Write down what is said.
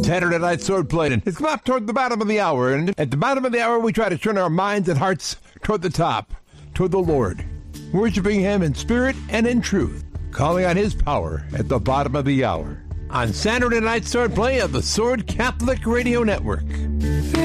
Saturday Night Sword Play. And it's come up toward the bottom of the hour. And at the bottom of the hour, we try to turn our minds and hearts toward the top, toward the Lord, worshiping Him in spirit and in truth, calling on His power at the bottom of the hour. On Saturday Night Sword Play of the Sword Catholic Radio Network.